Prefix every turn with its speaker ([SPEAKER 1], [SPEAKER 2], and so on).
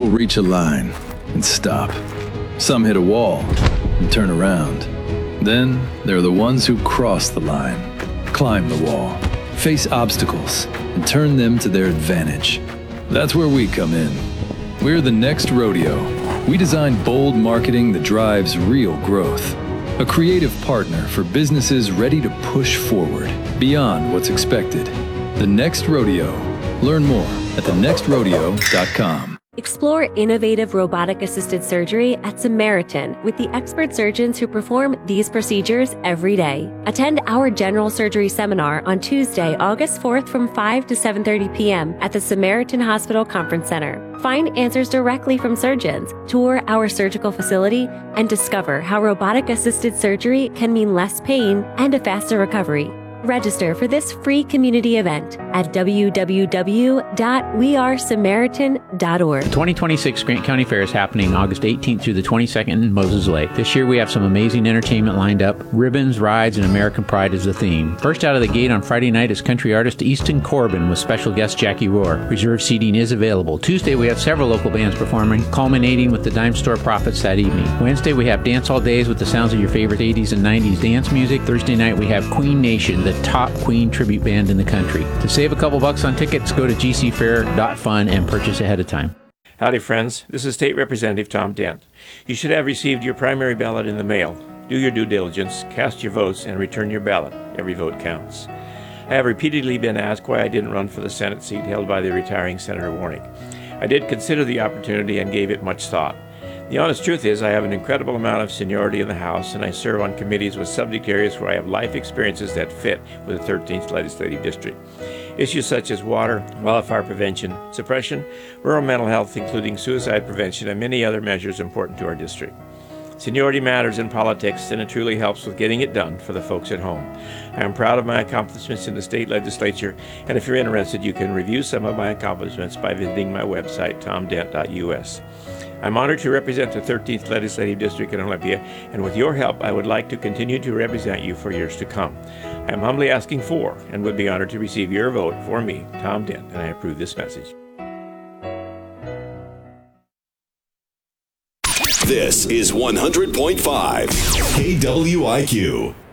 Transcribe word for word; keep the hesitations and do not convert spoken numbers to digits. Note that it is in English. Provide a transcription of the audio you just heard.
[SPEAKER 1] People reach a line and stop. Some hit a wall and turn around. Then there are the ones who cross the line, climb the wall, face obstacles, and turn them to their advantage. That's where we come in. We're the Next Rodeo. We design bold marketing that drives real growth. A creative partner for businesses ready to push forward beyond what's expected. The Next Rodeo. Learn more at the next rodeo dot com.
[SPEAKER 2] Explore innovative robotic-assisted surgery at Samaritan with the expert surgeons who perform these procedures every day. Attend our general surgery seminar on Tuesday, August fourth from five to seven thirty p.m. at the Samaritan Hospital Conference Center. Find answers directly from surgeons, tour our surgical facility, and discover how robotic-assisted surgery can mean less pain and a faster recovery. Register for this free community event at w w w dot we are samaritan dot org.
[SPEAKER 3] The twenty twenty-six Grant County Fair is happening August eighteenth through the twenty-second in Moses Lake. This year we have some amazing entertainment lined up. Ribbons, rides, and American Pride is the theme. First out of the gate on Friday night is country artist Easton Corbin with special guest Jackie Rohr. Reserved seating is available. Tuesday we have several local bands performing, culminating with the Dime Store Prophets that evening. Wednesday we have Dance All Days with the sounds of your favorite eighties and nineties dance music. Thursday night we have Queen Nation, the top Queen tribute band in the country. To save a couple bucks on tickets, go to g c fair dot fun and purchase ahead of time.
[SPEAKER 4] Howdy, friends. This is State Representative Tom Dent. You should have received your primary ballot in the mail. Do your due diligence, cast your votes, and return your ballot. Every vote counts. I have repeatedly been asked why I didn't run for the Senate seat held by the retiring Senator Warnick. I did consider the opportunity and gave it much thought. The honest truth is I have an incredible amount of seniority in the House, and I serve on committees with subject areas where I have life experiences that fit with the thirteenth Legislative District. Issues such as water, wildfire prevention, suppression, rural mental health, including suicide prevention, and many other measures important to our district. Seniority matters in politics, and it truly helps with getting it done for the folks at home. I am proud of my accomplishments in the state legislature, and if you're interested, you can review some of my accomplishments by visiting my website, tom dent dot u s. I'm honored to represent the thirteenth Legislative District in Olympia, and with your help, I would like to continue to represent you for years to come. I am humbly asking for, and would be honored to receive your vote for me, Tom Dent, and I approve this message.
[SPEAKER 5] This is one hundred point five K W I Q.